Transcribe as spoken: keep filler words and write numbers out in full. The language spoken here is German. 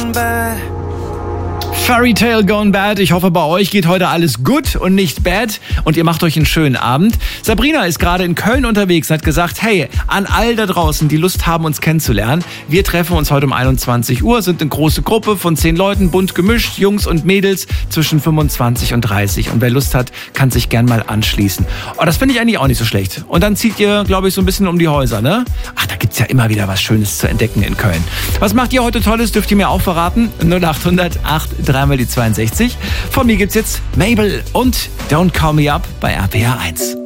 gone bad. Fairy Tale Gone Bad. Ich hoffe, bei euch geht heute alles gut und nicht bad und ihr macht euch einen schönen Abend. Sabrina ist gerade in Köln unterwegs und hat gesagt, hey, an all da draußen, die Lust haben, uns kennenzulernen, wir treffen uns heute um einundzwanzig Uhr, sind eine große Gruppe von zehn Leuten, bunt gemischt, Jungs und Mädels zwischen fünfundzwanzig und dreißig. Und wer Lust hat, kann sich gern mal anschließen. Oh, das finde ich eigentlich auch nicht so schlecht. Und dann zieht ihr, glaube ich, so ein bisschen um die Häuser, ne? Ach, da gibt's ja immer wieder was Schönes zu entdecken in Köln. Was macht ihr heute Tolles, dürft ihr mir auch verraten? null acht hundert acht dreimal die zweiundsechzig. Von mir gibt's jetzt Mabel und Don't Call Me Up bei R P R eins.